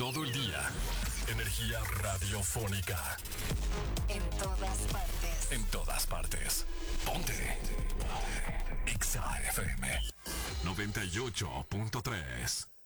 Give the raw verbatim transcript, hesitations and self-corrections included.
todo el día. Energía radiofónica. En todas partes. En todas partes. Ponte. Exa F M noventa y ocho punto tres.